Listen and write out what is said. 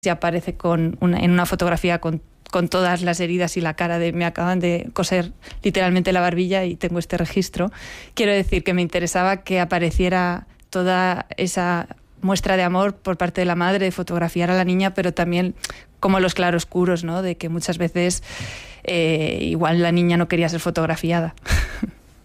y aparece en una fotografía con todas las heridas y la cara me acaban de coser literalmente la barbilla y tengo este registro. Quiero decir que me interesaba que apareciera toda esa muestra de amor por parte de la madre, de fotografiar a la niña, pero también como los claroscuros, ¿no? De que muchas veces igual la niña no quería ser fotografiada.